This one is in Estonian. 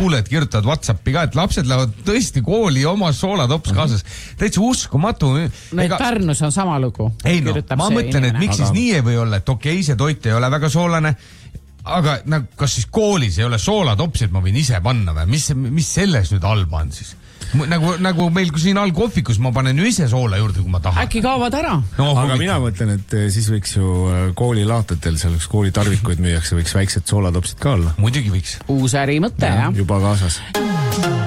kuuled kirjutavad WhatsAppi ka, et lapsed lähevad tõesti kooli oma soolatops kaasas. Täitsa uskumatu. Pärnus on sama lugu. Ei no, ma mõtlen, et miks siis nii ei või olla, et okei, see toit ei ole väga soolane, aga kas siis koolis ei ole soolatopsid, ma võin ise panna või? Mis selles nüüd halba on siis? Nagu meil siin all kohvikus ma panen ju ise soola juurde, kui ma tahan. Äkki kaovad ära? No, aga mina mõtlen, et siis võiks ju koolilaatatel, seal koolitarvikuid müüakse, võiks väiksed soolatopsid ka olla. Muidugi võiks. Uus ärimõte, jah. Juba kaasas.